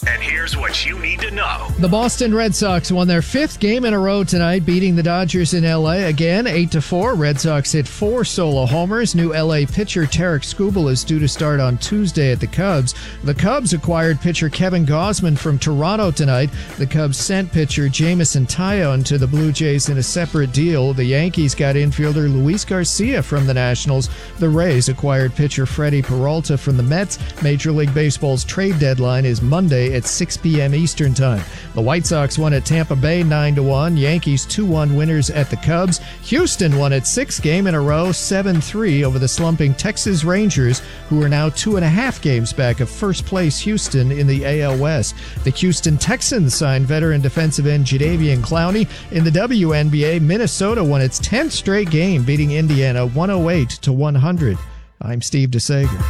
And here's what you need to know. The Boston Red Sox won their fifth game in a row tonight, beating the Dodgers in L.A. again, 8-4. Red Sox hit 4 solo homers. New L.A. pitcher Tarik Skubal is due to start on Tuesday at the Cubs. The Cubs acquired pitcher Kevin Gausman from Toronto tonight. The Cubs sent pitcher Jameson Taillon to the Blue Jays in a separate deal. The Yankees got infielder Luis Garcia from the Nationals. The Rays acquired pitcher Freddie Peralta from the Mets. Major League Baseball's trade deadline is Monday at 6 p.m. Eastern Time. The White Sox won at Tampa Bay 9-1. Yankees 2-1 winners at the Cubs. Houston won its sixth game in a row 7-3 over the slumping Texas Rangers, who are now 2.5 games back of first place Houston in the AL West. The Houston Texans signed veteran defensive end Jadeveon Clowney. In the WNBA, Minnesota won its 10th straight game, beating Indiana 108-100. I'm Steve DeSager.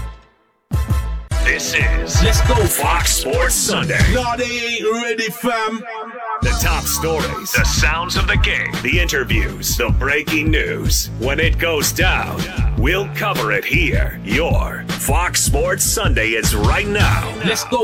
This is Let's Go Fox Sports Sunday. No, they ain't ready, fam. The top stories, the sounds of the game, the interviews, the breaking news. When it goes down, we'll cover it here. Your Fox Sports Sunday is right now. Let's go.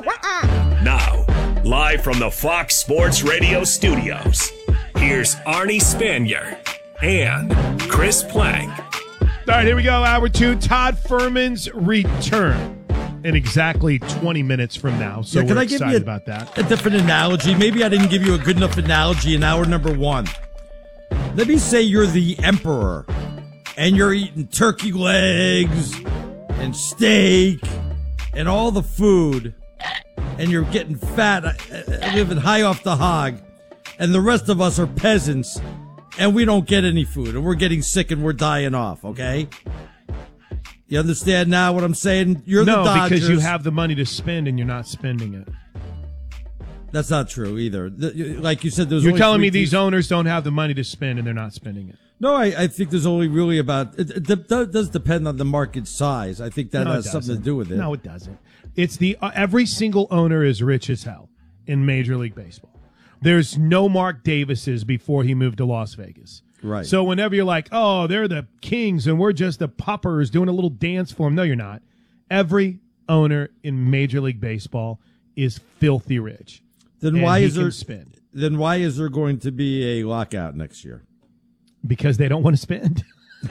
Now, live from the Fox Sports Radio studios, here's Arnie Spanier and Chris Plank. All right, here we go. Hour 2, Todd Fuhrman's return in exactly 20 minutes from now. So yeah, we're excited about that. A different analogy. Maybe I didn't give you a good enough analogy in hour number 1. Let me say you're the emperor and you're eating turkey legs and steak and all the food and you're getting fat, living high off the hog, and the rest of us are peasants and we don't get any food and we're getting sick and we're dying off, okay? You understand now what I'm saying? You're the Dodgers. No, because you have the money to spend and you're not spending it. That's not true either. Like you said, you're telling me these owners don't have the money to spend and they're not spending it. No, I think there's only really about it does depend on the market size. I think that has something to do with it. No, it doesn't. It's the every single owner is rich as hell in Major League Baseball. There's no Mark Davises before he moved to Las Vegas. Right. So whenever you're like, oh, they're the kings and we're just the puppers doing a little dance for them. No, you're not. Every owner in Major League Baseball is filthy rich. Then why is there going to be a lockout next year? Because they don't want to spend.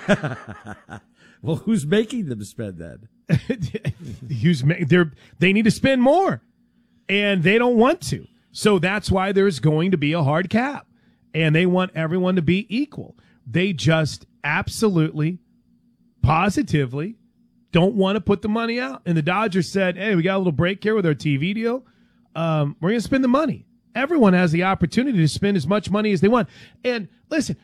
Well, who's making them spend then? They need to spend more, and they don't want to. So that's why there's going to be a hard cap. And they want everyone to be equal. They just absolutely, positively don't want to put the money out. And the Dodgers said, hey, we got a little break here with our TV deal. We're going to spend the money. Everyone has the opportunity to spend as much money as they want. And listen,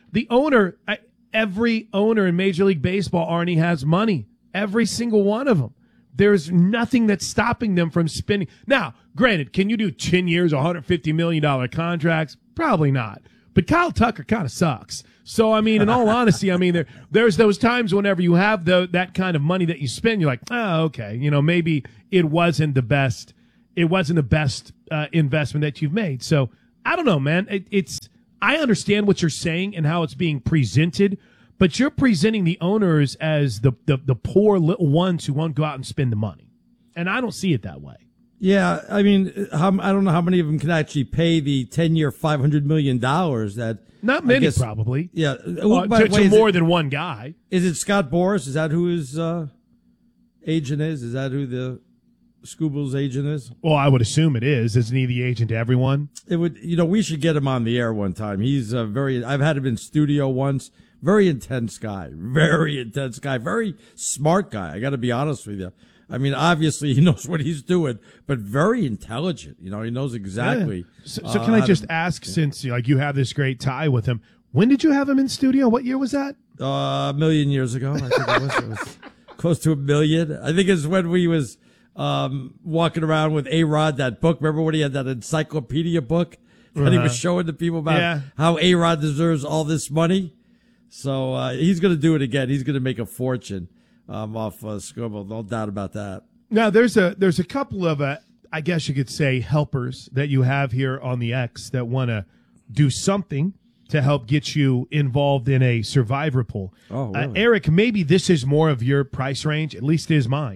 every owner in Major League Baseball, Arnie, has money. Every single one of them. There's nothing that's stopping them from spending. Now, granted, can you do 10 years, $150 million contracts? Probably not. But Kyle Tucker kind of sucks. So, I mean, in all honesty, I mean, there's those times whenever you have that kind of money that you spend, you're like, oh, okay, maybe it wasn't the best. It wasn't the best investment that you've made. So, I don't know, man. I understand what you're saying and how it's being presented, but you're presenting the owners as the poor little ones who won't go out and spend the money. And I don't see it that way. Yeah, I mean, I don't know how many of them can actually pay the 10-year, $500 million. That not many, probably. Yeah, to more than one guy. Is it Scott Boras? Is that who his agent is? Is that who the Skubal's agent is? Well, I would assume it is. Isn't he the agent to everyone? It would. We should get him on the air one time. He's I've had him in studio once. Very intense guy. Very intense guy. Very smart guy. I got to be honest with you. I mean, obviously he knows what he's doing, but very intelligent. He knows exactly. Yeah. So can I just ask, since you have this great tie with him, when did you have him in studio? What year was that? 1 million years ago. I think it was close to 1 million. I think it's when we was walking around with A-Rod, that book. Remember when he had that encyclopedia book that he was showing the people about how A-Rod deserves all this money? So he's going to do it again. He's going to make a fortune. Off Skubal, no doubt about that. Now, there's a couple of, I guess you could say, helpers that you have here on the X that want to do something to help get you involved in a survivor pool. Oh, really? Eric, maybe this is more of your price range, at least is mine.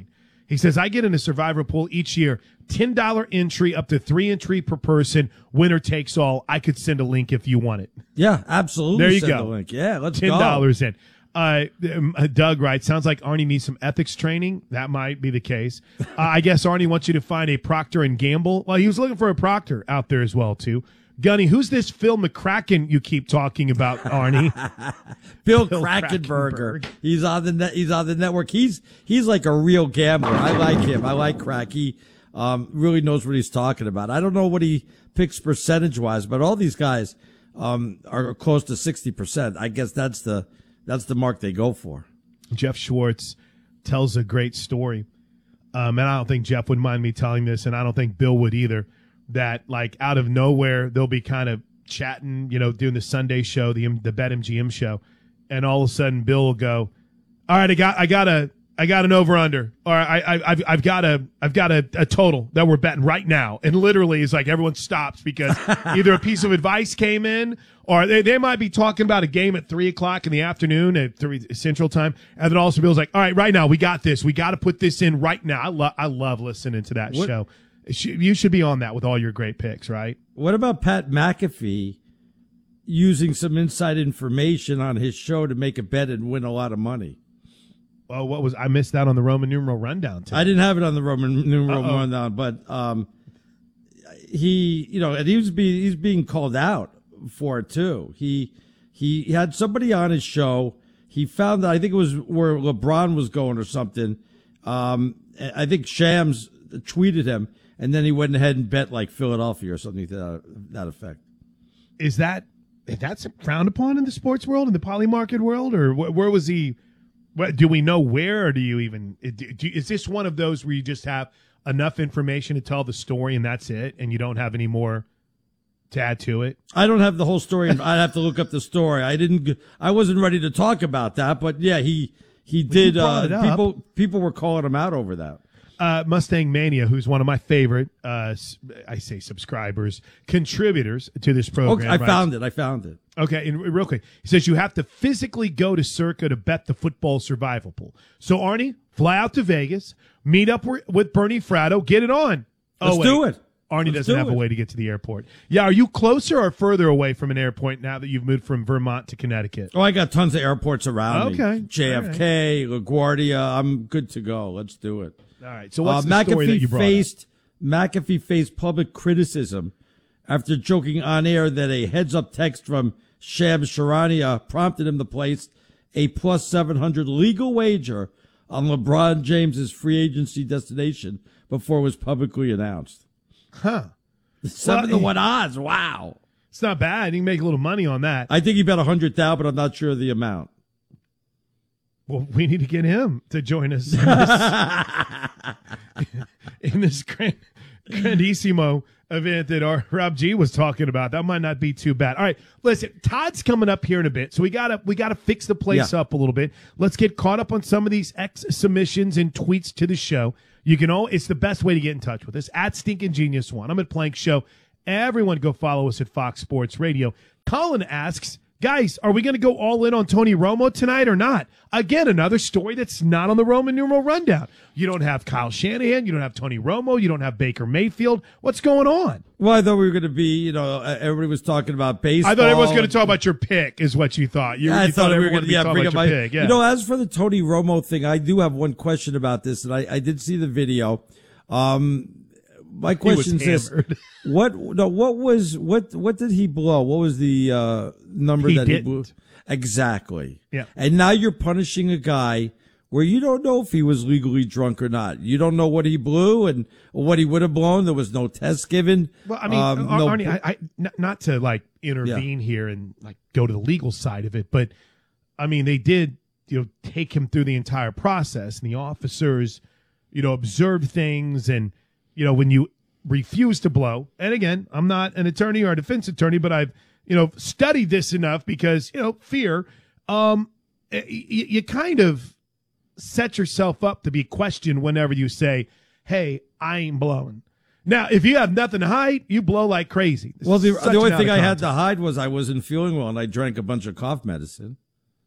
He says, I get in a survivor pool each year, $10 entry up to 3 entry per person, winner takes all. I could send a link if you want it. Yeah, absolutely. There you send go. The link. Yeah, let's go. $10 in. Doug writes, sounds like Arnie needs some ethics training. That might be the case. I guess Arnie wants you to find a Procter & Gamble. Well, he was looking for a Procter out there as well, too. Gunny, who's this Phil McCracken you keep talking about, Arnie? Phil Krackenberger. He's on the He's on the network. He's like a real gambler. I like him. I like Crack. He really knows what he's talking about. I don't know what he picks percentage wise, but all these guys are close to 60%. I guess that's the mark they go for. Jeff Schwartz tells a great story, and I don't think Jeff would mind me telling this, and I don't think Bill would either. That like out of nowhere they'll be kind of chatting, doing the Sunday show, the BetMGM show, and all of a sudden Bill will go, "All right, I got an over under, or I've got a total that we're betting right now," and literally it's like everyone stops because either a piece of advice came in, or they might be talking about a game at 3:00 in the afternoon at 3 Central Time, and then also Bill's like, "All right, right now we got this, we got to put this in right now." I love listening to that show. You should be on that with all your great picks, right? What about Pat McAfee using some inside information on his show to make a bet and win a lot of money? Well, I missed that on the Roman numeral rundown today. I didn't have it on the Roman numeral rundown, but he's being called out for it too. He had somebody on his show. He found that, I think it was where LeBron was going or something. I think Shams tweeted him. And then he went ahead and bet like Philadelphia or something to that effect. Is that's frowned upon in the sports world, in the poly market world, or where was he? Do we know where, or do you even? Is this one of those where you just have enough information to tell the story and that's it, and you don't have any more to add to it? I don't have the whole story, and I'd have to look up the story. I wasn't ready to talk about that, but yeah, he did. People were calling him out over that. Mustang Mania, who's one of my favorite, I say subscribers, contributors to this program. Okay, I found it. Okay, and real quick, he says you have to physically go to Circa to bet the football survival pool. So, Arnie, fly out to Vegas, meet up with Bernie Fratto, get it on. Let's do it. Arnie doesn't have a way to get to the airport. Yeah, are you closer or further away from an airport now that you've moved from Vermont to Connecticut? Oh, I got tons of airports around me. Okay. JFK, LaGuardia, I'm good to go. Let's do it. All right, so what's the story that you brought up? McAfee faced public criticism after joking on air that a heads-up text from Shams Charania prompted him to place a plus 700 legal wager on LeBron James's free agency destination before it was publicly announced. Huh. 7-1 odds. Wow. It's not bad. You can make a little money on that. I think he bet 100,000, but I'm not sure of the amount. Well, we need to get him to join us in this grandissimo event that Rob G was talking about. That might not be too bad. All right, listen, Todd's coming up here in a bit, so we gotta fix the place up a little bit. Let's get caught up on some of these submissions and tweets to the show. It's the best way to get in touch with us at Stinkin' Genius One. I'm at Plank Show. Everyone go follow us at Fox Sports Radio. Colin asks, guys, are we going to go all in on Tony Romo tonight or not? Again, another story that's not on the Roman numeral rundown. You don't have Kyle Shanahan. You don't have Tony Romo. You don't have Baker Mayfield. What's going on? Well, I thought we were going to be, everybody was talking about baseball. I thought everyone was going to talk about your pick is what you thought. I thought we were going to talk about your pick. Yeah. As for the Tony Romo thing, I do have one question about this, and I did see the video. My question is this: what did he blow? What was the number he blew? Exactly. Yeah. And now you're punishing a guy where you don't know if he was legally drunk or not. You don't know what he blew and what he would have blown. There was no test given. Well, I mean, Arnie, not to intervene here and go to the legal side of it, but I mean, they did take him through the entire process, and the officers observed things, and when you refuse to blow, and again, I'm not an attorney or a defense attorney, but I've studied this enough because fear. You kind of set yourself up to be questioned whenever you say, "Hey, I ain't blowing." Now, if you have nothing to hide, you blow like crazy. The only thing I had to hide was I wasn't feeling well, and I drank a bunch of cough medicine.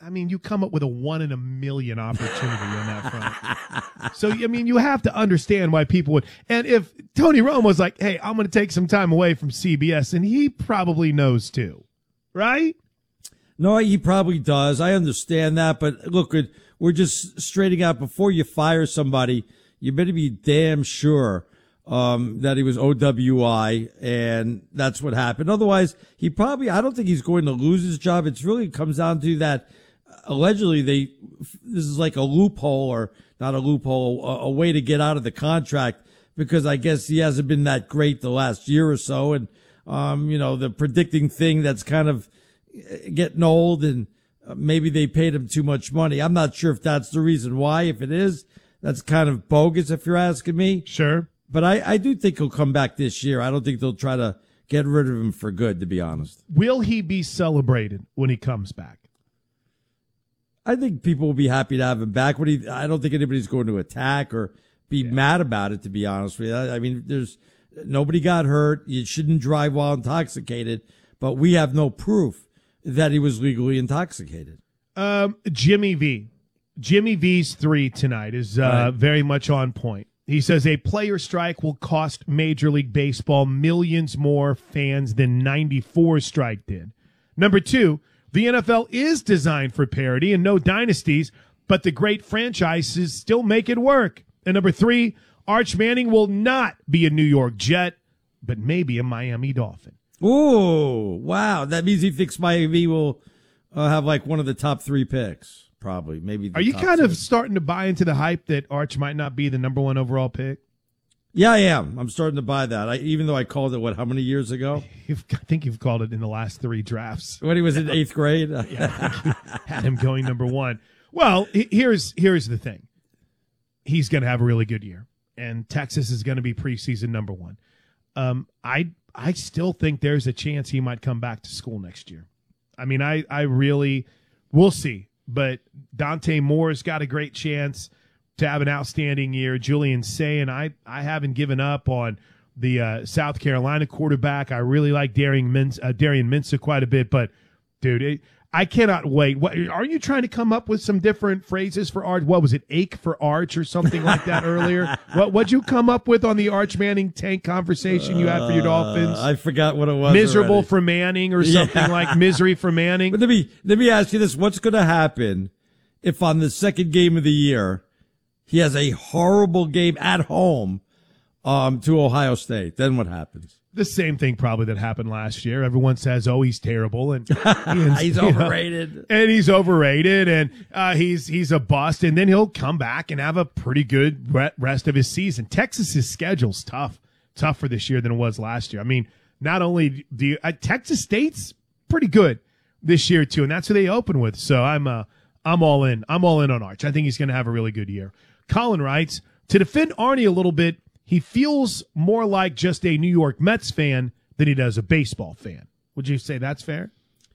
I mean, you come up with a 1 in a million opportunity on that front. So, I mean, you have to understand why people would. And if Tony Romo was like, hey, I'm going to take some time away from CBS, and he probably knows too, right? No, he probably does. I understand that. But look, we're just straightening out. Before you fire somebody, you better be damn sure that he was OWI, and that's what happened. Otherwise, I don't think he's going to lose his job. It really comes down to that. Allegedly, this is like a loophole, or not a loophole, a way to get out of the contract, because I guess he hasn't been that great the last year or so. And, the predicting thing that's kind of getting old, and maybe they paid him too much money. I'm not sure if that's the reason why. If it is, that's kind of bogus if you're asking me. Sure. But I do think he'll come back this year. I don't think they'll try to get rid of him for good, to be honest. Will he be celebrated when he comes back? I think people will be happy to have him back. I don't think anybody's going to attack or be mad about it, to be honest with you. I mean, nobody got hurt. You shouldn't drive while intoxicated, but we have no proof that he was legally intoxicated. Jimmy V. Jimmy V's 3 tonight is very much on point. He says a player strike will cost Major League Baseball millions more fans than 94 strike did. Number 2, the NFL is designed for parity and no dynasties, but the great franchises still make it work. And number 3, Arch Manning will not be a New York Jet, but maybe a Miami Dolphin. Oh, wow. That means he thinks Miami will have like one of the top 3 picks. Probably, maybe. Are you kind of starting to buy into the hype that Arch might not be the number 1 overall pick? Yeah, I am. I'm starting to buy that. Even though I called it, how many years ago? I think you've called it in the last 3 drafts. When he was in 8th grade? Yeah, had him going number 1. Well, here's the thing. He's going to have a really good year, and Texas is going to be preseason number 1. I still think there's a chance he might come back to school next year. I mean, I really, we'll see. But Dante Moore's got a great chance to have an outstanding year. Julian Say, and I haven't given up on the South Carolina quarterback. I really like Darian Mensah quite a bit. But, dude, I cannot wait. Are you trying to come up with some different phrases for Arch? What was it, ache for Arch or something like that earlier? What'd you come up with on the Arch Manning tank conversation you had for your Dolphins? I forgot what it was. Miserable already. for Manning or something like misery for Manning. But let me ask you this. What's going to happen if on the second game of the year he has a horrible game at home to Ohio State? Then what happens? The same thing probably that happened last year. Everyone says, "Oh, he's terrible," and he's overrated, and he's overrated, and he's a bust. And then he'll come back and have a pretty good rest of his season. Texas's schedule's tougher this year than it was last year. I mean, not only do Texas State's pretty good this year too, and that's who they open with. So I'm all in. I'm all in on Arch. I think he's going to have a really good year. Colin writes, to defend Arnie a little bit, he feels more like just a New York Mets fan than he does a baseball fan. Would you say that's fair?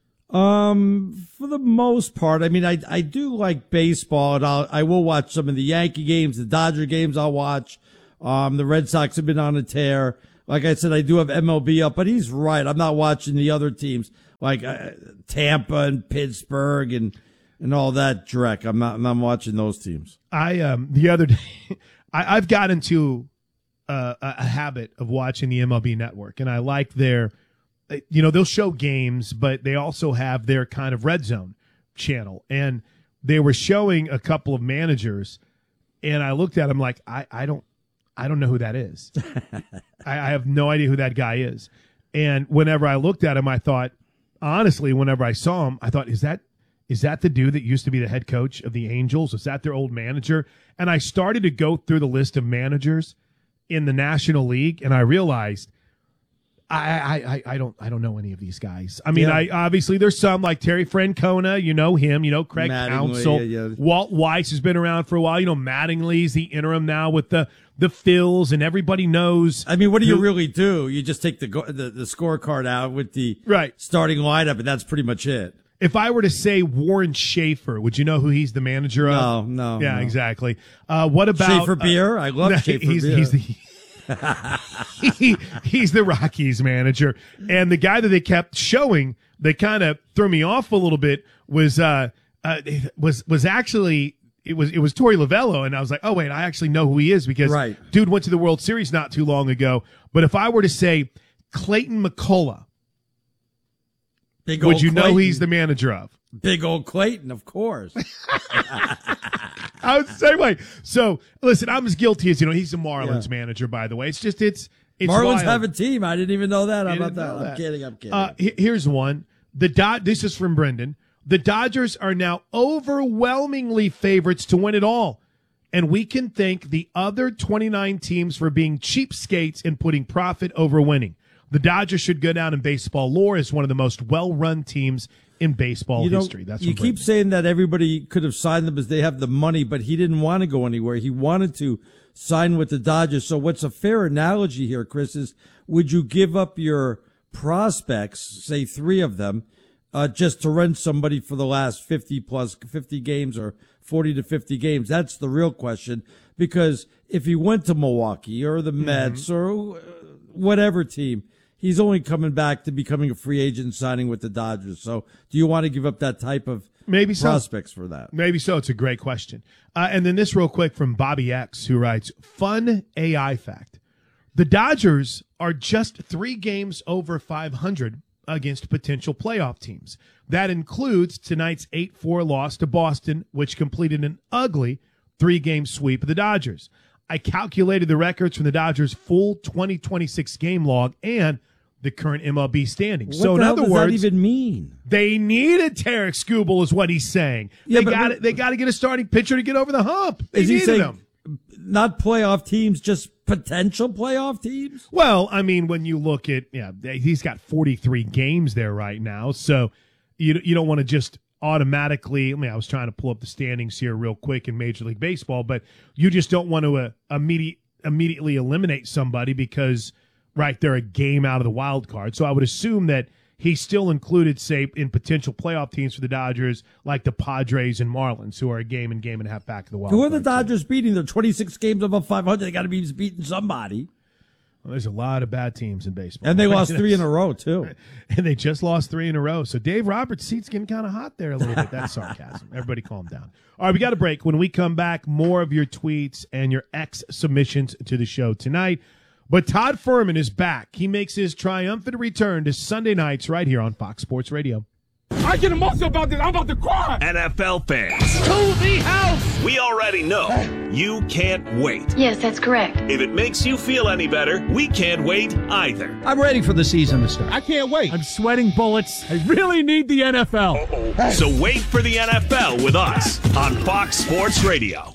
For the most part, I mean, I do like baseball, and I will watch some of the Yankee games, the Dodger games I'll watch. The Red Sox have been on a tear. Like I said, I do have MLB up, but he's right. I'm not watching the other teams like Tampa and Pittsburgh and all that dreck. I'm not watching those teams. The other day, I've got into a habit of watching the MLB Network, and I like their, they'll show games, but they also have their kind of red zone channel, and they were showing a couple of managers, and I looked at them like, I don't know who that is. I have no idea who that guy is. And whenever I looked at him, I thought, honestly, whenever I saw him, I thought, is that the dude that used to be the head coach of the Angels? Is that their old manager? And I started to go through the list of managers in the National League, and I realized I don't know any of these guys. I mean, obviously there's some like Terry Francona, him, Craig Counsell. Yeah. Walt Weiss has been around for a while. Mattingly's the interim now with the Phils, and everybody knows. I mean, what do you really do? You just take the scorecard out with the starting lineup, and that's pretty much it. If I were to say Warren Schaefer, would you know who he's the manager of? No. Yeah, exactly. What about Schaefer Beer? I love Schaefer Beer. He's the Rockies manager. And the guy that they kept showing that kind of threw me off a little bit was was actually it was Torey Lovello, and I was like, oh wait, I actually know who he is because dude went to the World Series not too long ago. But if I were to say Clayton McCullough, would you know who he's the manager of? Big old Clayton, of course. I was the same way. So listen, I'm as guilty as he's the Marlins manager, by the way. It's Marlins wild. Have a team. I didn't even know that. How about that? I'm kidding. Here's one. This is from Brendan. The Dodgers are now overwhelmingly favorites to win it all. And we can thank the other 29 teams for being cheapskates and putting profit over winning. The Dodgers should go down in baseball lore as one of the most well-run teams in baseball history. That's you keep saying that everybody could have signed them because they have the money, but he didn't want to go anywhere. He wanted to sign with the Dodgers. So what's a fair analogy here, Chris, is would you give up your prospects, say 3 of them, just to rent somebody for the last 50 games or 40 to 50 games? That's the real question. Because if he went to Milwaukee or the Mets or whatever team, he's only coming back to becoming a free agent and signing with the Dodgers. So do you want to give up that type of prospects for that? Maybe so. It's a great question. And then this real quick from Bobby X, who writes, fun AI fact. The Dodgers are just 3 games over 500 against potential playoff teams. That includes tonight's 8-4 loss to Boston, which completed an ugly 3-game sweep of the Dodgers. I calculated the records from the Dodgers' full 2026 game log and the current MLB standings. What in other words, does that even mean? They needed Tarek Skubal, is what he's saying. They got to get a starting pitcher to get over the hump. They needed him. Not playoff teams, just potential playoff teams? Well, I mean, when you look at, he's got 43 games there right now, so you don't want to just automatically, I was trying to pull up the standings here real quick in Major League Baseball, but you just don't want to immediately eliminate somebody because, they're a game out of the wild card. So I would assume that he's still included, say, in potential playoff teams for the Dodgers, like the Padres and Marlins, who are a game and a half back of the wild card. Who are the Dodgers beating? They're 26 games above 500. They got to be beating somebody. Well, there's a lot of bad teams in baseball. And they lost 3 in a row, too. And they just lost 3 in a row. So Dave Roberts' seat's getting kind of hot there a little bit. That's sarcasm. Everybody calm down. All right, we got a break. When we come back, more of your tweets and your X submissions to the show tonight. But Todd Fuhrman is back. He makes his triumphant return to Sunday nights right here on Fox Sports Radio. I get emotional about this. I'm about to cry. NFL fans. To the house. We already know you can't wait. Yes, that's correct. If it makes you feel any better, we can't wait either. I'm ready for the season to start. I can't wait. I'm sweating bullets. I really need the NFL. Hey. So wait for the NFL with us on Fox Sports Radio.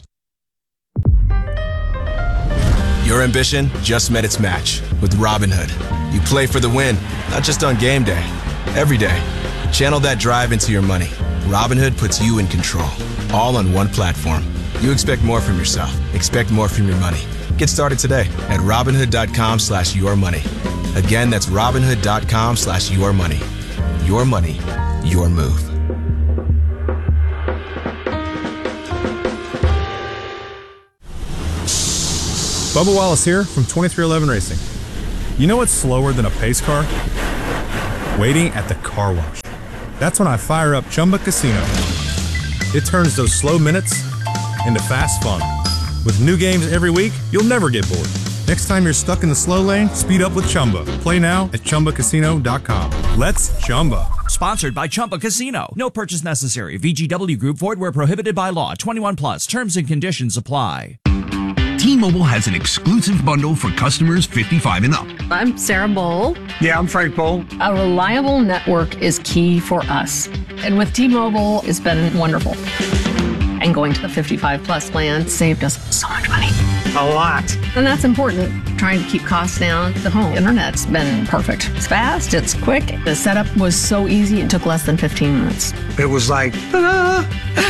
Your ambition just met its match with Robinhood. You play for the win, not just on game day, every day. Channel that drive into your money. Robinhood puts you in control, all on one platform. You expect more from yourself. Expect more from your money. Get started today at Robinhood.com/yourmoney. Again, that's Robinhood.com/yourmoney. Your money, your move. Bubba Wallace here from 2311 Racing. You know what's slower than a pace car? Waiting at the car wash. That's when I fire up Chumba Casino. It turns those slow minutes into fast fun. With new games every week, you'll never get bored. Next time you're stuck in the slow lane, speed up with Chumba. Play now at ChumbaCasino.com. Let's Chumba. Sponsored by Chumba Casino. No purchase necessary. VGW Group. Void where prohibited by law. 21 plus. Terms and conditions apply. T-Mobile has an exclusive bundle for customers 55 and up. I'm Sarah Bowl. Yeah, I'm Frank Bowl. A reliable network is key for us. And with T-Mobile, it's been wonderful. And going to the 55 plus plan saved us so much money. A lot. And that's important. Trying to keep costs down. The home internet's been perfect. It's fast, it's quick. The setup was so easy, it took less than 15 minutes. It was like, ta-da!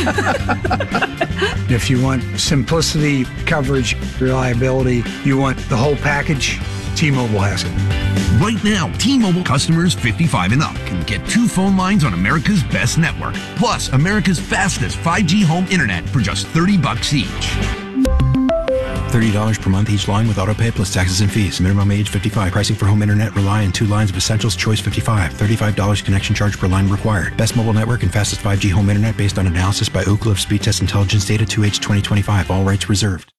If you want simplicity, coverage, reliability, you want the whole package, T-Mobile has it. Right now, T-Mobile customers 55 and up can get 2 phone lines on America's best network, plus America's fastest 5G home internet for just $30 each. $30 per month each line with autopay plus taxes and fees. Minimum age 55. Pricing for home internet rely on 2 lines of Essentials Choice 55. $35 connection charge per line required. Best mobile network and fastest 5G home internet based on analysis by Ookla of Speed Test Intelligence data 2H 2025. All rights reserved.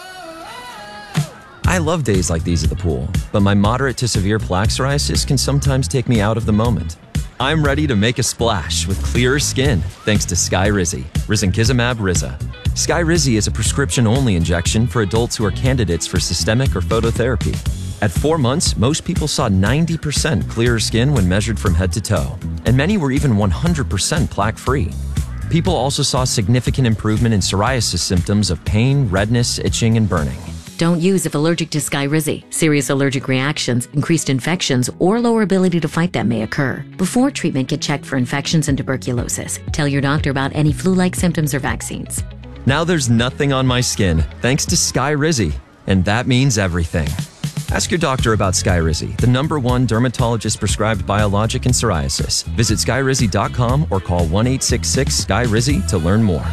I love days like these at the pool, but my moderate to severe plaque psoriasis can sometimes take me out of the moment. I'm ready to make a splash with clearer skin thanks to Skyrizi, risankizumab Riza. Skyrizi is a prescription-only injection for adults who are candidates for systemic or phototherapy. At 4 months, most people saw 90% clearer skin when measured from head to toe, and many were even 100% plaque-free. People also saw significant improvement in psoriasis symptoms of pain, redness, itching, and burning. Don't use if allergic to Skyrizi. Serious allergic reactions, increased infections, or lower ability to fight them may occur. Before treatment, get checked for infections and tuberculosis. Tell your doctor about any flu-like symptoms or vaccines. Now there's nothing on my skin thanks to Skyrizi, and that means everything. Ask your doctor about Skyrizi, the #1 dermatologist-prescribed biologic in psoriasis. Visit Skyrizi.com or call 1-866-SKYRIZI to learn more.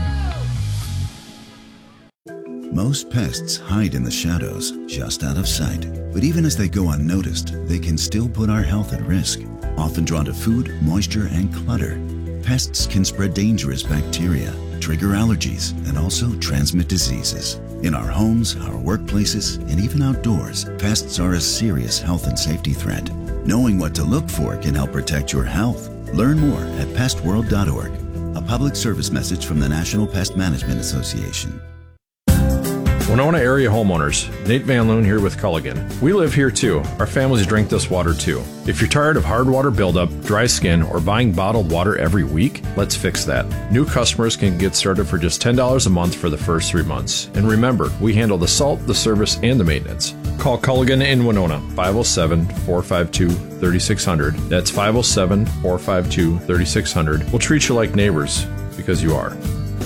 Most pests hide in the shadows, just out of sight. But even as they go unnoticed, they can still put our health at risk. Often drawn to food, moisture, and clutter, pests can spread dangerous bacteria, trigger allergies, and also transmit diseases. In our homes, our workplaces, and even outdoors, pests are a serious health and safety threat. Knowing what to look for can help protect your health. Learn more at pestworld.org. A public service message from the National Pest Management Association. Winona area homeowners, Nate Van Loon here with Culligan. We live here too. Our families drink this water too. If you're tired of hard water buildup, dry skin, or buying bottled water every week, let's fix that. New customers can get started for just $10 a month for the first 3 months. And remember, we handle the salt, the service, and the maintenance. Call Culligan in Winona, 507-452-3600. That's 507-452-3600. We'll treat you like neighbors, because you are.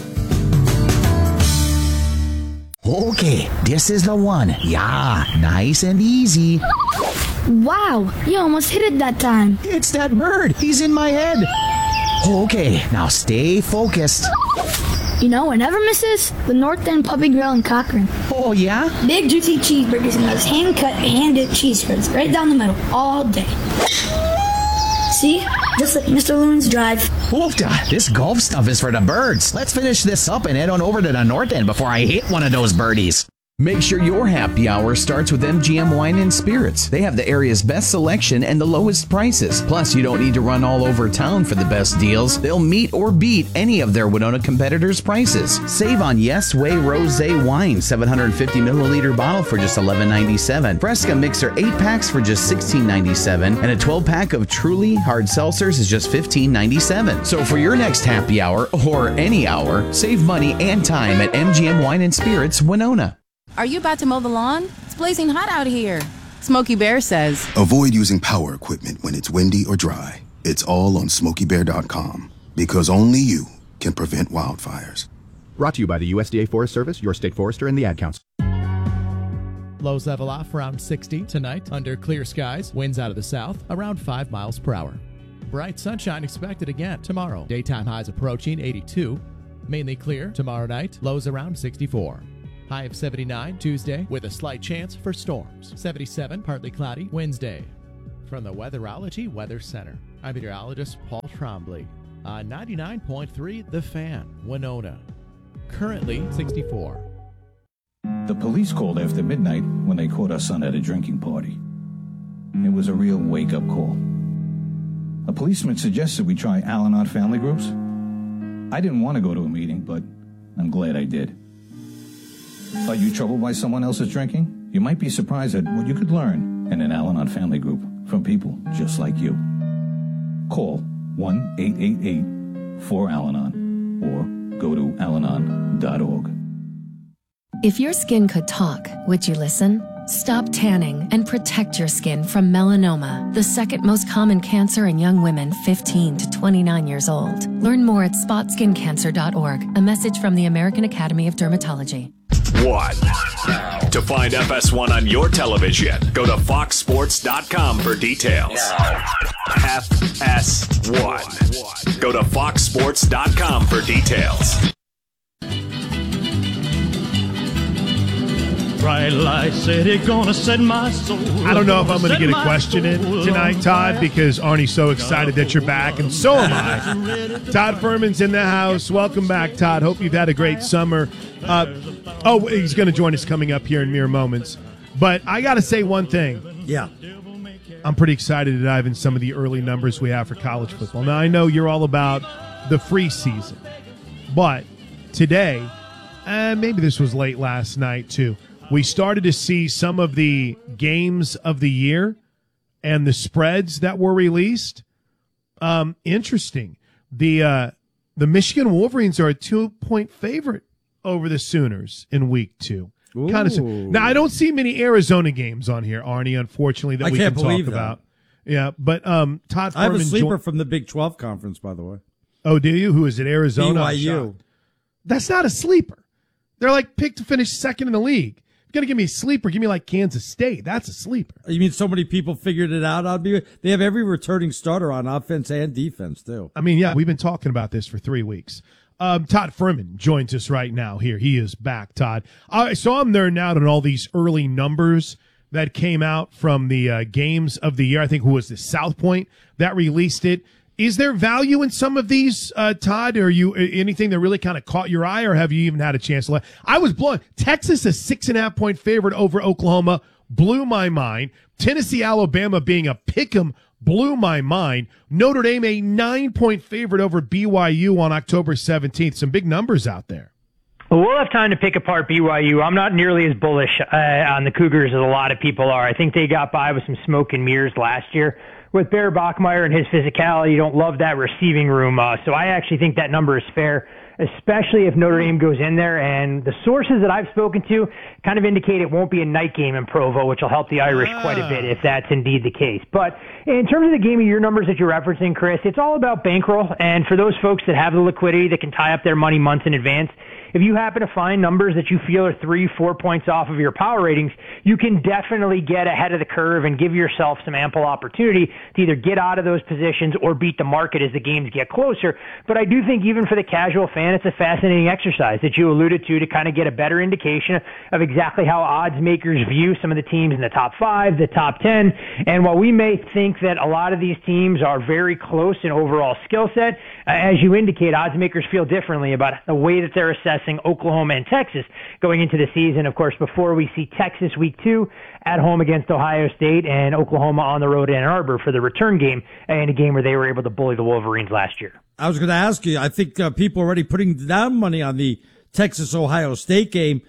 Okay, this is the one. Yeah, nice and easy. Wow, you almost hit it that time. It's that bird. He's in my head. Okay, now stay focused. You know what never misses? The North End Puppy Grill in Cochrane. Oh, yeah? Big juicy cheeseburgers and those hand-cut, hand-dipped cheese curds right down the middle all day. See? Just like Mr. Loon's Drive. Oofda, this golf stuff is for the birds. Let's finish this up and head on over to the North End before I hit one of those birdies. Make sure your happy hour starts with MGM Wine and Spirits. They have the area's best selection and the lowest prices. Plus, you don't need to run all over town for the best deals. They'll meet or beat any of their Winona competitors' prices. Save on Yes Way Rosé Wine, 750 milliliter bottle for just $11.97. Fresca Mixer 8-packs for just $16.97. And a 12-pack of Truly Hard Seltzers is just $15.97. So for your next happy hour, or any hour, save money and time at MGM Wine and Spirits, Winona. Are you about to mow the lawn? It's blazing hot out here. Smokey Bear says, avoid using power equipment when it's windy or dry. It's all on SmokeyBear.com, because only you can prevent wildfires. Brought to you by the USDA Forest Service, your state forester, and the Ad Council. Lows level off around 60 tonight under clear skies. Winds out of the south around 5 miles per hour. Bright sunshine expected again tomorrow. Daytime highs approaching 82. Mainly clear tomorrow night. Lows around 64. High of 79 Tuesday with a slight chance for storms. 77 partly cloudy Wednesday. From the Weatherology Weather Center, I'm meteorologist Paul Trombley on 99.3 The Fan, Winona. Currently 64. The police called after midnight when they caught our son at a drinking party. It was a real wake-up call. A policeman suggested we try Al-Anon family groups. I didn't want to go to a meeting, but I'm glad I did. Are you troubled by someone else's drinking? You might be surprised at what you could learn in an Al-Anon family group from people just like you. Call 1-888-4-AL-ANON or go to alanon.org. If your skin could talk, would you listen? Stop tanning and protect your skin from melanoma, the second most common cancer in young women 15 to 29 years old. Learn more at spotskincancer.org. A message from the American Academy of Dermatology. One. To find FS1 on your television, go to foxsports.com for details. FS1. Go to foxsports.com for details. Bright light city gonna set my soul. I don't know if I'm going to get a question in tonight, Todd, because Arnie's so excited that you're back, and so am I. Todd Fuhrman's in the house. Welcome back, Todd. Hope you've had a great summer. He's going to join us coming up here in mere moments. But I got to say one thing. Yeah. I'm pretty excited to dive in some of the early numbers we have for college football. Now, I know you're all about the free season, but today, maybe this was late last night too, we started to see some of the games of the year and the spreads that were released. Interesting. The Michigan Wolverines are a 2-point favorite over the Sooners in week 2. Now, I don't see many Arizona games on here, Arnie, unfortunately, that we can talk about. Yeah, but Todd Fuhrman. I have a sleeper from the Big 12 conference, by the way. Oh, do you? Who is it? Arizona? BYU. That's not a sleeper. They're like picked to finish second in the league. You're going to give me a sleeper, give me like Kansas State. That's a sleeper. You mean so many people figured it out? They have every returning starter on offense and defense, too. I mean, yeah, we've been talking about this for 3 weeks. Todd Fuhrman joins us right now here. He is back, Todd. I saw him there now on all these early numbers that came out from the games of the year. I think who was this, South Point, that released it. Is there value in some of these, Todd? Or you anything that really kind of caught your eye, or have you even had a chance to? I was blown. Texas, a 6.5-point favorite over Oklahoma, blew my mind. Tennessee, Alabama being a pick'em blew my mind. Notre Dame, a 9-point favorite over BYU on October 17th. Some big numbers out there. Well, we'll have time to pick apart BYU. I'm not nearly as bullish on the Cougars as a lot of people are. I think they got by with some smoke and mirrors last year. With Bear Bachmeier and his physicality, you don't love that receiving room. So I actually think that number is fair, especially if Notre Dame goes in there. And the sources that I've spoken to kind of indicate it won't be a night game in Provo, which will help the Irish quite a bit if that's indeed the case. But in terms of the game of year numbers that you're referencing, Chris, it's all about bankroll. And for those folks that have the liquidity that can tie up their money months in advance, if you happen to find numbers that you feel are 3-4 points off of your power ratings, you can definitely get ahead of the curve and give yourself some ample opportunity to either get out of those positions or beat the market as the games get closer. But I do think even for the casual fan, it's a fascinating exercise that you alluded to kind of get a better indication of exactly how odds makers view some of the teams in the top 5, the top 10. And while we may think that a lot of these teams are very close in overall skill set, as you indicate, odds makers feel differently about the way that they're assessing Oklahoma and Texas going into the season. Of course, before we see Texas week 2 at home against Ohio State and Oklahoma on the road in Ann Arbor for the return game, in a game where they were able to bully the Wolverines last year. I was going to ask you, I think people are already putting down money on the Texas-Ohio State game.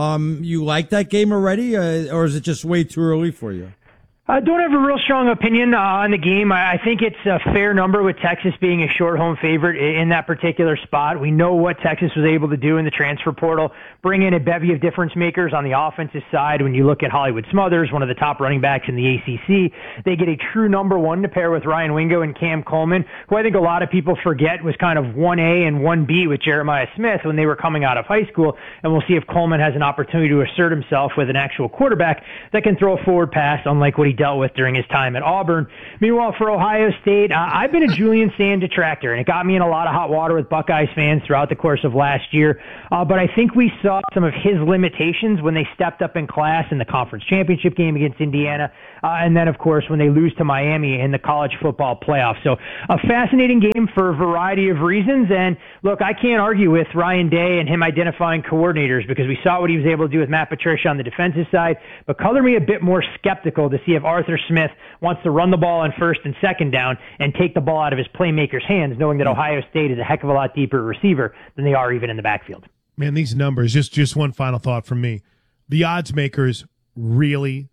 You like that game already, or is it just way too early for you? I don't have a real strong opinion on the game. I think it's a fair number with Texas being a short home favorite in that particular spot. We know what Texas was able to do in the transfer portal, bring in a bevy of difference makers on the offensive side. When you look at Hollywood Smothers, one of the top running backs in the ACC, they get a true number one to pair with Ryan Wingo and Cam Coleman, who I think a lot of people forget was kind of 1A and 1B with Jeremiah Smith when they were coming out of high school. And we'll see if Coleman has an opportunity to assert himself with an actual quarterback that can throw a forward pass, unlike what he dealt with during his time at Auburn. Meanwhile, for Ohio State, I've been a Julian Sand detractor, and it got me in a lot of hot water with Buckeyes fans throughout the course of last year. But I think we saw some of his limitations when they stepped up in class in the conference championship game against Indiana, and then, of course, when they lose to Miami in the college football playoff. So a fascinating game for a variety of reasons. And look, I can't argue with Ryan Day and him identifying coordinators, because we saw what he was able to do with Matt Patricia on the defensive side. But color me a bit more skeptical to see if Arthur Smith wants to run the ball on first and second down and take the ball out of his playmaker's hands, knowing that Ohio State is a heck of a lot deeper receiver than they are even in the backfield. Man, these numbers, just one final thought from me. The odds makers really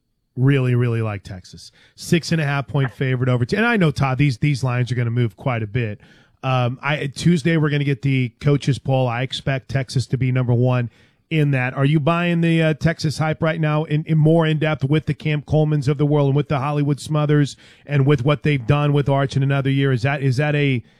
like Texas. 6.5-point favorite over. And I know, Todd, these lines are going to move quite a bit. Tuesday, we're going to get the coaches poll. I expect Texas to be number one in that. Are you buying the Texas hype right now in more in depth with the Cam Colemans of the world and with the Hollywood Smothers and with what they've done with Arch in another year? Is that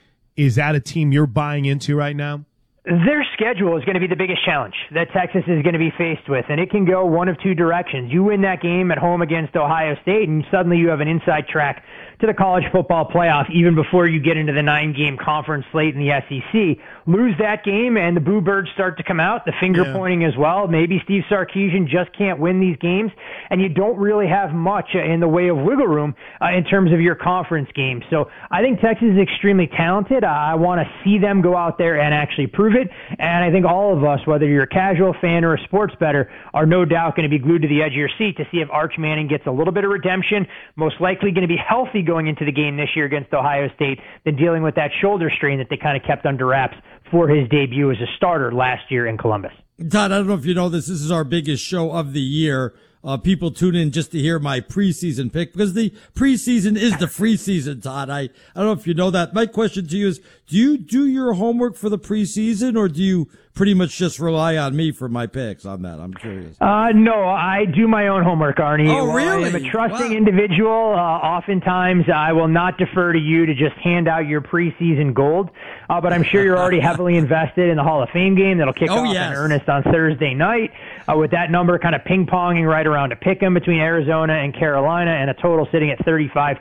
a team you're buying into right now? Their schedule is going to be the biggest challenge that Texas is going to be faced with, and it can go one of two directions. You win that game at home against Ohio State, and suddenly you have an inside track to the college football playoff even before you get into the 9-game conference slate in the SEC. Lose that game and the boo birds start to come out, the finger pointing as well. Maybe Steve Sarkisian just can't win these games, and you don't really have much in the way of wiggle room in terms of your conference games. So I think Texas is extremely talented. I want to see them go out there and actually prove it. And I think all of us, whether you're a casual fan or a sports bettor, are no doubt going to be glued to the edge of your seat to see if Arch Manning gets a little bit of redemption, most likely going to be healthy going into the game this year against Ohio State, than dealing with that shoulder strain that they kind of kept under wraps for his debut as a starter last year in Columbus. Todd, I don't know if you know this. This is our biggest show of the year. People tune in just to hear my preseason pick because the preseason is the free season, Todd. I don't know if you know that. My question to you is, do you do your homework for the preseason, or do you pretty much just rely on me for my picks on that? I'm curious. No, I do my own homework, Arnie. Oh, really? I am a trusting individual. Oftentimes, I will not defer to you to just hand out your preseason gold, but I'm sure you're already heavily invested in the Hall of Fame game that'll kick off in earnest on Thursday night, with that number kind of ping-ponging right around a pick-em between Arizona and Carolina, and a total sitting at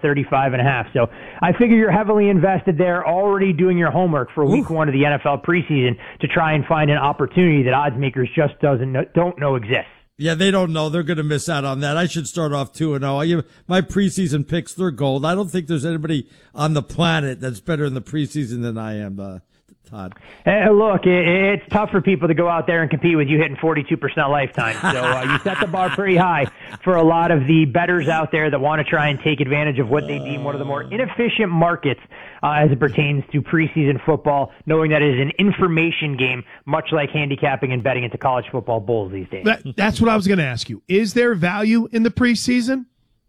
35.5. So I figure you're heavily invested there, already doing your homework for week one of the NFL preseason to try and find an opportunity that odds makers just don't know exists. Yeah, they don't know. They're going to miss out on that. I should start off 2-0. My preseason picks, they're gold. I don't think there's anybody on the planet that's better in the preseason than I am, Todd. Hey, look, it's tough for people to go out there and compete with you hitting 42% lifetime. So you set the bar pretty high for a lot of the bettors out there that want to try and take advantage of what they deem one of the more inefficient markets as it pertains to preseason football, knowing that it is an information game, much like handicapping and betting into college football bowls these days. That's what I was going to ask you. Is there value in the preseason?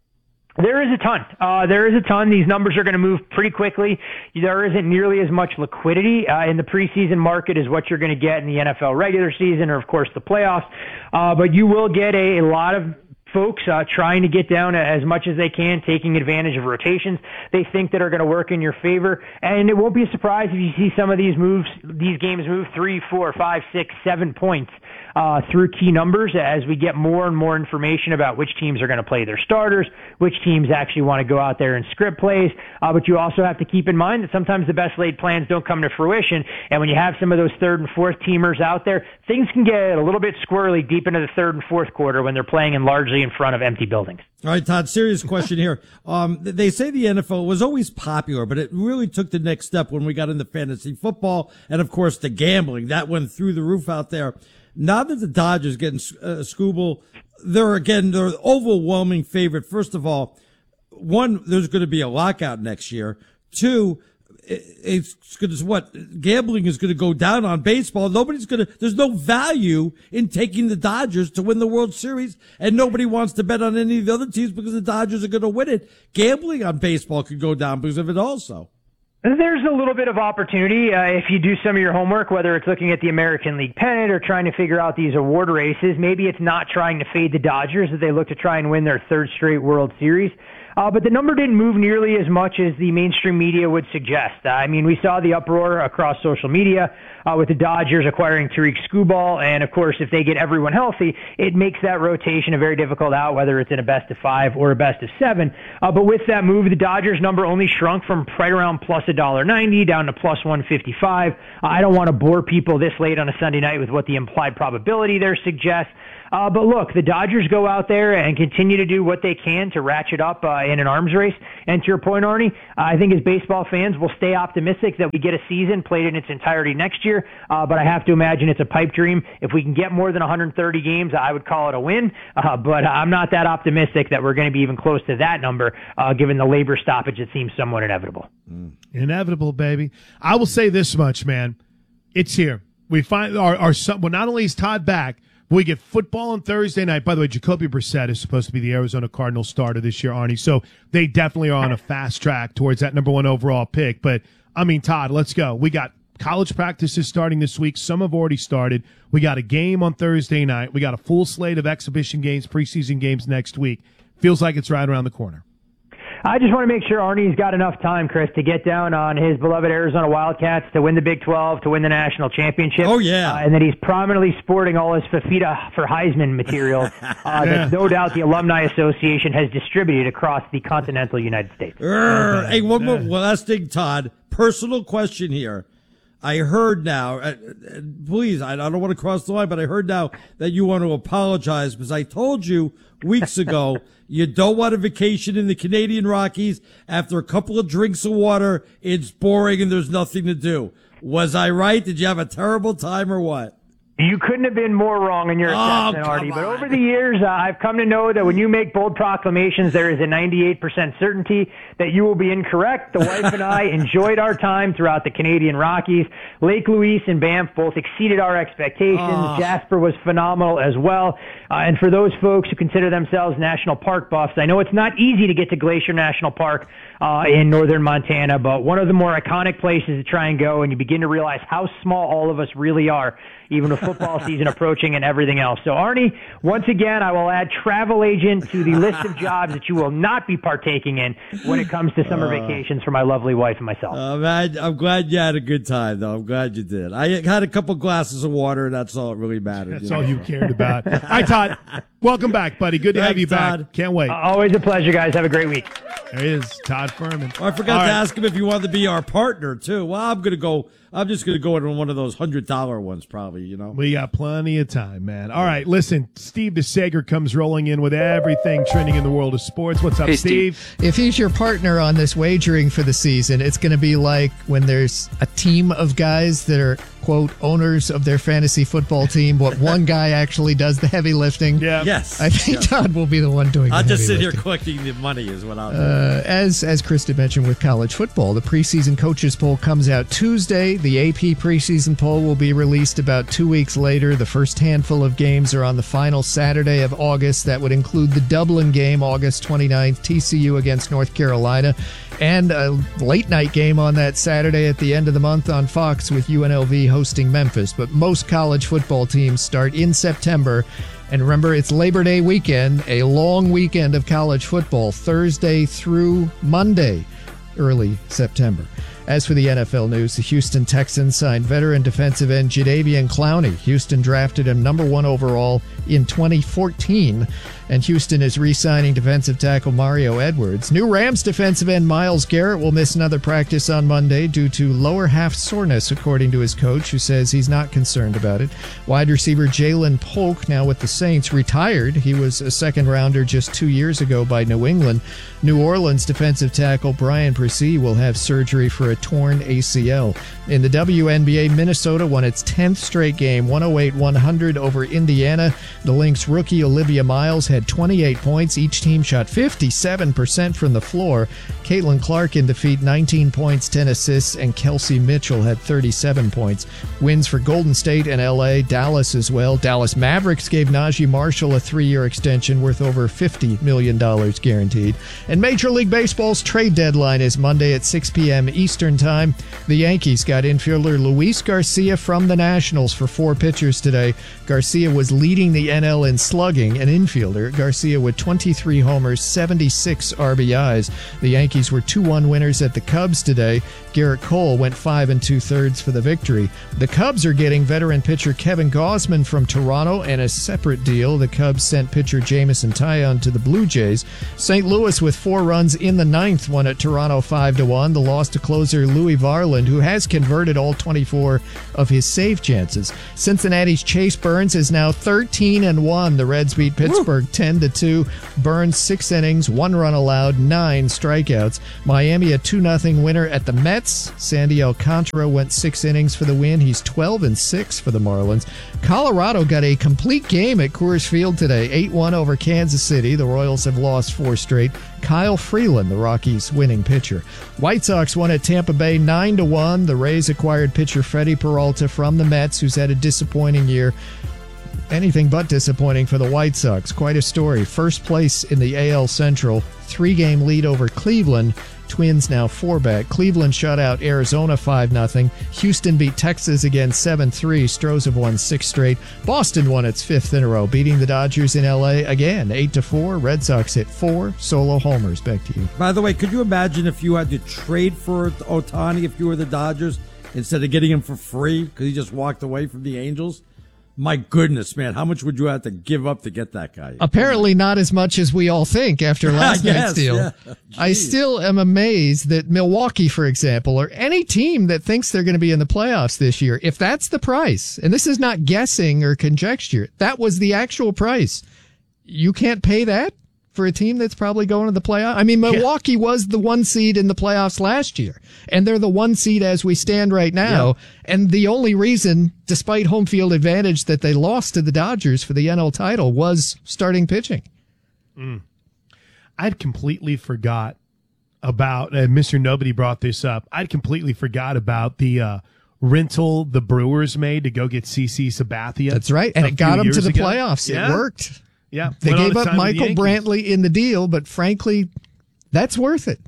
There is a ton. There is a ton. These numbers are going to move pretty quickly. There isn't nearly as much liquidity in the preseason market as what you're going to get in the NFL regular season or, of course, the playoffs. But you will get a lot of folks trying to get down as much as they can, taking advantage of rotations they think that are going to work in your favor. And it won't be a surprise if you see some of these games move 3, 4, 5, 6, 7 points through key numbers as we get more and more information about which teams are going to play their starters, which teams actually want to go out there and script plays. But you also have to keep in mind that sometimes the best laid plans don't come to fruition. And when you have some of those third and fourth teamers out there, things can get a little bit squirrely deep into the third and fourth quarter when they're playing in largely in front of empty buildings. All right, Todd, serious question here. They say the NFL was always popular, but it really took the next step when we got into fantasy football and, of course, the gambling. That went through the roof out there. Now that the Dodgers getting Scooble, they're overwhelming favorite. First of all, one, there's going to be a lockout next year. Two, it's going to gambling is going to go down on baseball. There's no value in taking the Dodgers to win the World Series, and nobody wants to bet on any of the other teams because the Dodgers are going to win it. Gambling on baseball could go down because of it also. There's a little bit of opportunity if you do some of your homework, whether it's looking at the American League pennant or trying to figure out these award races. Maybe it's not trying to fade the Dodgers as they look to try and win their third straight World Series. But the number didn't move nearly as much as the mainstream media would suggest. I mean, we saw the uproar across social media with the Dodgers acquiring Tariq Skubal. And, of course, if they get everyone healthy, it makes that rotation a very difficult out, whether it's in a best-of-5 or a best-of-7. But with that move, the Dodgers number only shrunk from right around plus $1.90 down to plus 155. I don't want to bore people this late on a Sunday night with what the implied probability there suggests. But look, the Dodgers go out there and continue to do what they can to ratchet up in an arms race. And to your point, Arnie, I think as baseball fans, we'll stay optimistic that we get a season played in its entirety next year. But I have to imagine it's a pipe dream. If we can get more than 130 games, I would call it a win. But I'm not that optimistic that we're going to be even close to that number, given the labor stoppage that seems somewhat inevitable. Inevitable, baby. I will say this much, man. It's here. We find our son. Well, not only is Todd back, we get football on Thursday night. By the way, Jacoby Brissett is supposed to be the Arizona Cardinals starter this year, Arnie. So they definitely are on a fast track towards that number 1 overall pick. But, I mean, Todd, let's go. We got college practices starting this week. Some have already started. We got a game on Thursday night. We got a full slate of exhibition games, preseason games next week. Feels like it's right around the corner. I just want to make sure Arnie's got enough time, Chris, to get down on his beloved Arizona Wildcats to win the Big 12, to win the national championship. Oh, yeah. And that he's prominently sporting all his Fafita for Heisman material that no doubt the Alumni Association has distributed across the continental United States. Hey, one last thing, Todd. Personal question here. I heard now, please, I don't want to cross the line, but I heard now that you want to apologize because I told you weeks ago you don't want a vacation in the Canadian Rockies. After a couple of drinks of water, it's boring and there's nothing to do. Was I right? Did you have a terrible time or what? You couldn't have been more wrong in your assessment, Artie. But over the years, I've come to know that when you make bold proclamations, there is a 98% certainty that you will be incorrect. The wife and I enjoyed our time throughout the Canadian Rockies. Lake Louise and Banff both exceeded our expectations. Jasper was phenomenal as well. And for those folks who consider themselves national park buffs, I know it's not easy to get to Glacier National Park in northern Montana, but one of the more iconic places to try and go, and you begin to realize how small all of us really are, even with football season approaching and everything else. So, Arnie, once again, I will add travel agent to the list of jobs that you will not be partaking in when it comes to summer vacations for my lovely wife and myself. Man, I'm glad you had a good time, though. I'm glad you did. I had a couple glasses of water, and that's all that really mattered. That's all you cared about. All right, Todd, welcome back, buddy. Good to have you Todd. back. Can't wait. Always a pleasure, guys. Have a great week. There he is, Todd Furman. I forgot to ask him if he wanted to be our partner, too. Well, I'm just going to go in one of those $100 ones, probably, you know. We got plenty of time, man. All right, listen, Steve DeSager comes rolling in with everything trending in the world of sports. What's up, Hey, Steve? If he's your partner on this wagering for the season, it's going to be like when there's a team of guys that are, quote, owners of their fantasy football team, but one guy actually does the heavy lifting. Yeah. Yes. I think Todd will be the one doing I'll the just heavy sit here lifting. collecting the money is what I'll do. As Krista mentioned with college football, the preseason coaches poll comes out Tuesday. The AP preseason poll will be released about 2 weeks later. The first handful of games are on the final Saturday of August. That would include the Dublin game, August 29th, TCU against North Carolina, and a late night game on that Saturday at the end of the month on Fox with UNLV hosting Memphis. But most college football teams start in September. And remember, it's Labor Day weekend, a long weekend of college football, Thursday through Monday, early September. As for the NFL news, the Houston Texans signed veteran defensive end Jadeveon Clowney. Houston drafted him number 1 overall in 2014, and Houston is re-signing defensive tackle Mario Edwards. New Rams defensive end Myles Garrett will miss another practice on Monday due to lower half soreness, according to his coach, who says he's not concerned about it. Wide receiver Jalen Polk, now with the Saints, retired. He was a second-rounder just 2 years ago by New England. New Orleans defensive tackle Brian Bresee will have surgery for a torn ACL. In the WNBA, Minnesota won its 10th straight game, 108-100 over Indiana. The Lynx rookie Olivia Miles had 28 points. Each team shot 57% from the floor. Caitlin Clark in defeat, 19 points, 10 assists, and Kelsey Mitchell had 37 points. Wins for Golden State and LA, Dallas as well. Dallas Mavericks gave Najee Marshall a 3-year extension worth over $50 million guaranteed. And Major League Baseball's trade deadline is Monday at 6 p.m. Eastern Time. The Yankees got infielder Luis Garcia from the Nationals for 4 pitchers today. Garcia was leading the NL in slugging, an infielder. Garcia with 23 homers, 76 RBIs. The Yankees were 2-1 winners at the Cubs today. Garrett Cole went 5 2/3 for the victory. The Cubs are getting veteran pitcher Kevin Gausman from Toronto, and a separate deal, the Cubs sent pitcher Jameson Taillon to the Blue Jays. St. Louis with 4 runs in the 9th won at Toronto 5-1. The loss to closer Louis Varland, who has converted all 24 of his save chances. Cincinnati's Chase Burns is now 13-1. The Reds beat Pittsburgh 10-2. Burns 6 innings, 1 run allowed, 9 strikeouts. Miami a 2-0 winner at the Mets. Sandy Alcantara went 6 innings for the win. He's 12-6 for the Marlins. Colorado got a complete game at Coors Field today, 8-1 over Kansas City. The Royals have lost 4 straight. Kyle Freeland, the Rockies' winning pitcher. White Sox won at Tampa Bay 9-1. The Rays acquired pitcher Freddie Peralta from the Mets, who's had a disappointing year. Anything but disappointing for the White Sox. Quite a story. First place in the AL Central, 3-game lead over Cleveland. Twins now 4-back. Cleveland shut out Arizona 5-0. Houston beat Texas again 7-3. Stros have won 6 straight. Boston won its 5th in a row, beating the Dodgers in LA again 8-4. Red Sox hit 4 solo homers. Back to you. By the way, could you imagine if you had to trade for Ohtani if you were the Dodgers instead of getting him for free because he just walked away from the Angels? My goodness, man, how much would you have to give up to get that guy? Apparently not as much as we all think after last night's deal. Yeah. I still am amazed that Milwaukee, for example, or any team that thinks they're going to be in the playoffs this year, if that's the price, and this is not guessing or conjecture, that was the actual price. You can't pay that for a team that's probably going to the playoffs? I mean, Milwaukee was the 1 seed in the playoffs last year, and they're the 1 seed as we stand right now. Yeah. And the only reason, despite home field advantage, that they lost to the Dodgers for the NL title was starting pitching. I'd completely forgot about, Mr. Nobody brought this up, I'd completely forgot about the rental the Brewers made to go get CC Sabathia. That's right, and it got them to the playoffs. Yeah. It worked. Yeah, they gave up Michael Brantley in the deal, but frankly, that's worth it.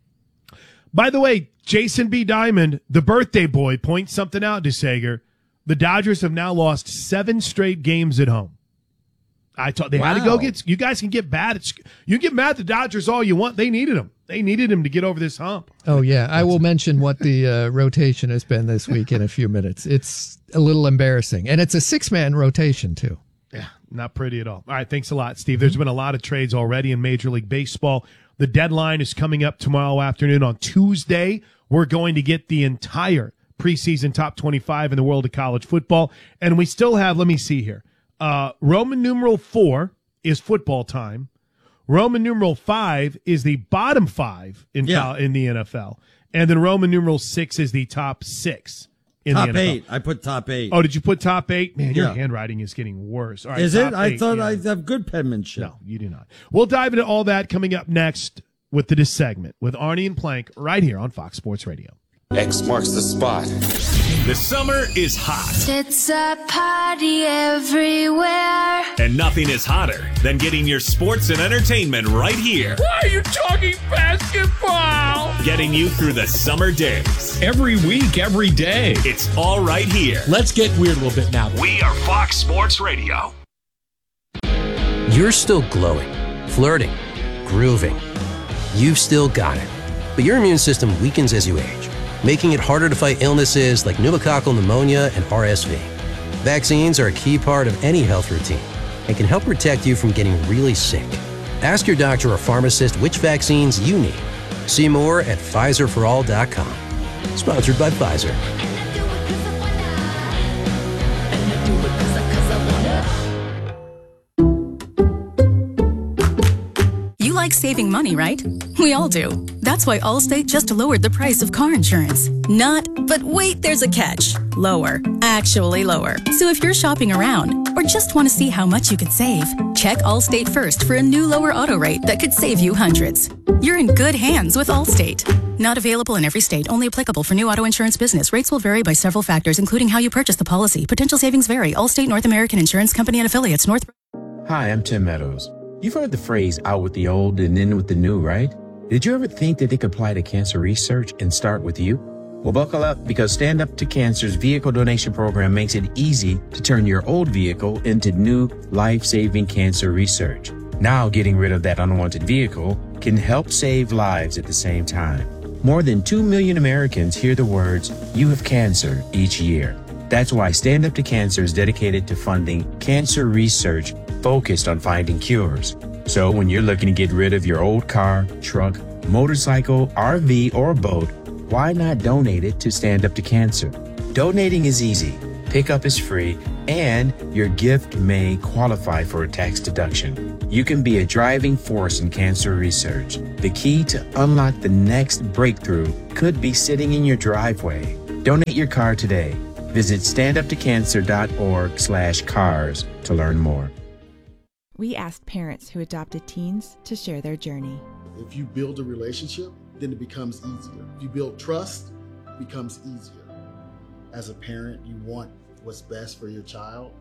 By the way, Jason B. Diamond, the birthday boy, points something out to Sager. The Dodgers have now lost 7 straight games at home. Had to go get. You guys can get bad. You can get mad at the Dodgers all you want. They needed him. They needed him to get over this hump. Oh yeah, I will mention what the rotation has been this week in a few minutes. It's a little embarrassing, and it's a 6-man rotation too. Yeah, not pretty at all. All right, thanks a lot, Steve. There's been a lot of trades already in Major League Baseball. The deadline is coming up tomorrow afternoon. On Tuesday, we're going to get the entire preseason top 25 in the world of college football. And we still have, let me see here, Roman numeral 4 is football time. Roman numeral 5 is the bottom 5 in the NFL. And then Roman numeral 6 is the top 6. Top 8. I put top 8. Oh, did you put top 8? Man, your handwriting is getting worse. All right, is it? I thought I have good penmanship. No, you do not. We'll dive into all that coming up next with this segment with Arnie and Plank right here on Fox Sports Radio. X marks the spot. The summer is hot. It's a party everywhere. And nothing is hotter than getting your sports and entertainment right here. Why are you talking basketball? Getting you through the summer days. Every week, every day. It's all right here. Let's get weird a little bit now. We are Fox Sports Radio. You're still glowing, flirting, grooving. You've still got it. But your immune system weakens as you age, making it harder to fight illnesses like pneumococcal pneumonia and RSV. Vaccines are a key part of any health routine and can help protect you from getting really sick. Ask your doctor or pharmacist which vaccines you need. See more at PfizerForAll.com. Sponsored by Pfizer. You like saving money, right? We all do. That's why Allstate just lowered the price of car insurance. Not, but wait, there's a catch. Lower. Actually lower. So if you're shopping around or just want to see how much you could save, check Allstate first for a new lower auto rate that could save you hundreds. You're in good hands with Allstate. Not available in every state. Only applicable for new auto insurance business. Rates will vary by several factors, including how you purchase the policy. Potential savings vary. Allstate North American Insurance Company and affiliates. Hi, I'm Tim Meadows. You've heard the phrase out with the old and in with the new, right? Did you ever think that they could apply to cancer research and start with you? Well, buckle up, because Stand Up to Cancer's vehicle donation program makes it easy to turn your old vehicle into new life-saving cancer research. Now, getting rid of that unwanted vehicle can help save lives at the same time. More than 2 million Americans hear the words, "You have cancer," each year. That's why Stand Up to Cancer is dedicated to funding cancer research focused on finding cures. So when you're looking to get rid of your old car, truck, motorcycle, RV, or boat, why not donate it to Stand Up to Cancer? Donating is easy, pickup is free, and your gift may qualify for a tax deduction. You can be a driving force in cancer research. The key to unlock the next breakthrough could be sitting in your driveway. Donate your car today. Visit standuptocancer.org/cars to learn more. We asked parents who adopted teens to share their journey. If you build a relationship, then it becomes easier. If you build trust, it becomes easier. As a parent, you want what's best for your child.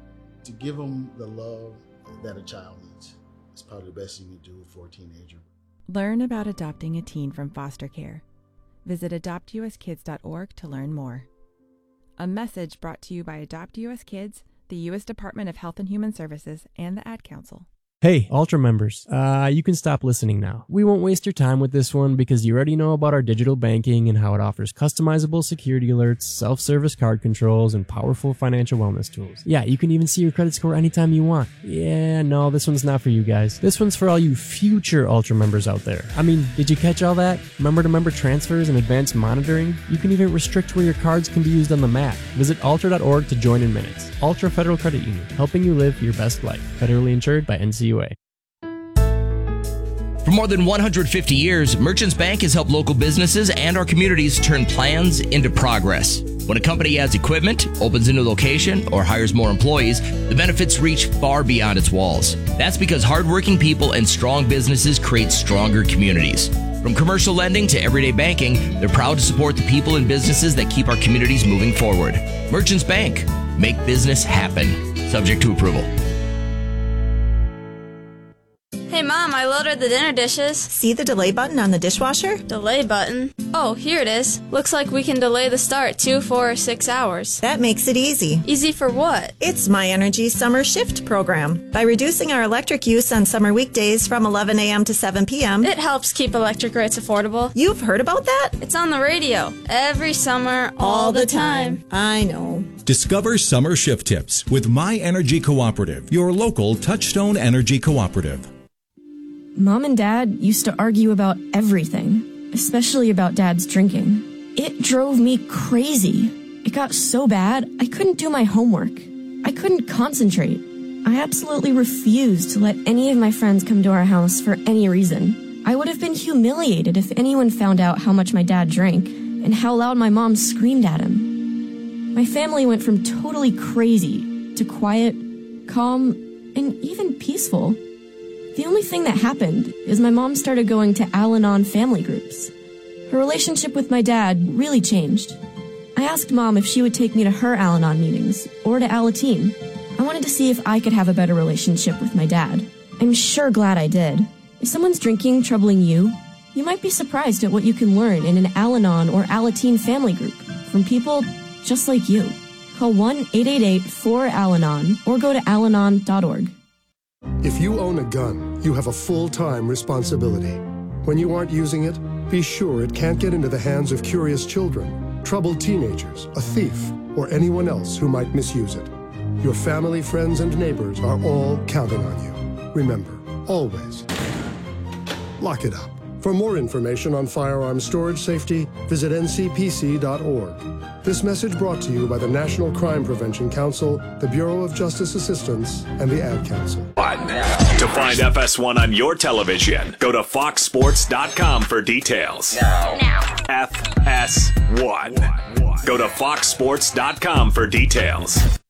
to give them the love that a child needs. It's probably the best you can do for a teenager. Learn about adopting a teen from foster care. Visit adoptuskids.org to learn more. A message brought to you by Adopt US Kids, the U.S. Department of Health and Human Services, and the Ad Council. Hey, Ultra members, you can stop listening now. We won't waste your time with this one because you already know about our digital banking and how it offers customizable security alerts, self-service card controls, and powerful financial wellness tools. Yeah, you can even see your credit score anytime you want. Yeah, no, this one's not for you guys. This one's for all you future Ultra members out there. I mean, did you catch all that? Member-to-member transfers and advanced monitoring? You can even restrict where your cards can be used on the map. Visit ultra.org to join in minutes. Ultra Federal Credit Union, helping you live your best life. Federally insured by NCUA. For more than 150 years, Merchants Bank has helped local businesses and our communities turn plans into progress. When a company adds equipment, opens a new location, or hires more employees, the benefits reach far beyond its walls. That's because hardworking people and strong businesses create stronger communities. From commercial lending to everyday banking, they're proud to support the people and businesses that keep our communities moving forward. Merchants Bank. Make business happen. Subject to approval. Hey Mom, I loaded the dinner dishes. See the delay button on the dishwasher? Delay button? Oh, here it is. Looks like we can delay the start 2, 4, or 6 hours. That makes it easy. Easy for what? It's My Energy Summer Shift program. By reducing our electric use on summer weekdays from 11 a.m. to 7 p.m. It helps keep electric rates affordable. You've heard about that? It's on the radio. Every summer, all the time. I know. Discover summer shift tips with My Energy Cooperative, your local Touchstone Energy Cooperative. Mom and Dad used to argue about everything, especially about Dad's drinking. It drove me crazy. It got so bad, I couldn't do my homework. I couldn't concentrate. I absolutely refused to let any of my friends come to our house for any reason. I would have been humiliated if anyone found out how much my dad drank and how loud my mom screamed at him. My family went from totally crazy to quiet, calm, and even peaceful. The only thing that happened is my mom started going to Al-Anon family groups. Her relationship with my dad really changed. I asked Mom if she would take me to her Al-Anon meetings or to Alateen. I wanted to see if I could have a better relationship with my dad. I'm sure glad I did. If someone's drinking troubling you, you might be surprised at what you can learn in an Al-Anon or Alateen family group from people just like you. Call 1-888-4-AL-ANON or go to alanon.org. If you own a gun, you have a full-time responsibility. When you aren't using it, be sure it can't get into the hands of curious children, troubled teenagers, a thief, or anyone else who might misuse it. Your family, friends, and neighbors are all counting on you. Remember, always, lock it up. For more information on firearm storage safety, visit ncpc.org. This message brought to you by the National Crime Prevention Council, the Bureau of Justice Assistance, and the Ad Council. To find FS1 on your television, go to foxsports.com for details. Now. FS1. Go to foxsports.com for details.